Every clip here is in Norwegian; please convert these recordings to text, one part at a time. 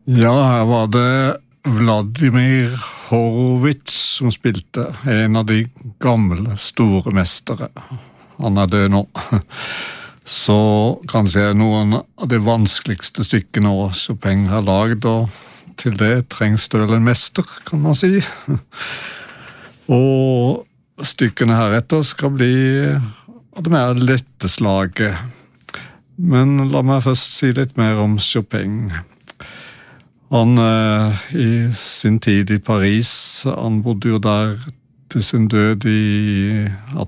Ja, her var det Vladimir Horowitz som spilte, en av de gamle store mestere. Han er død nå. Så kanskje noen av de vanskeligste stykkene Chopin har laget, og til det trengs det vel en mester, kan man si. Og stykkene heretter skal bli av det mer lette slaget. Men la meg først si litt mer om Chopin. Han i sin tid i Paris, han bodde jo der til sin død i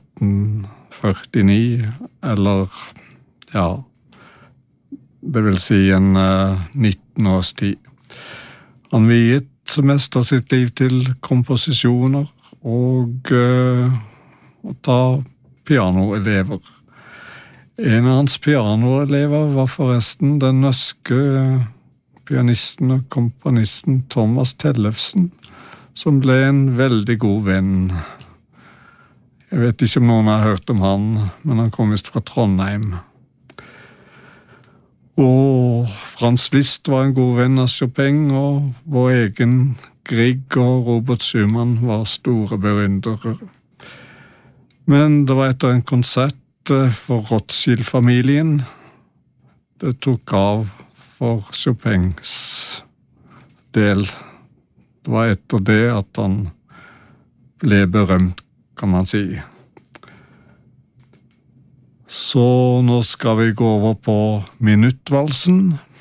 1849, eller ja, det vil si en 19 års tid. Han viet mest av sitt liv til komposisjoner og å ta pianoelever. En av hans pianoelever var forresten den norske pianisten og komponisten Thomas Tellefsen, som ble en veldig god venn. Jeg vet ikke om noen har hørt om han, men han kom vist fra Trondheim. Og Franz Liszt var en god venn av Chopin, og vår egen Grieg og Robert Schumann var store beundrere. Men det var etter en konsert for Rothschild-familien det tok av for Chopins del. Det var etter det at han ble berømt, kan man si. Så nå skal vi gå over på Minuttvalsen.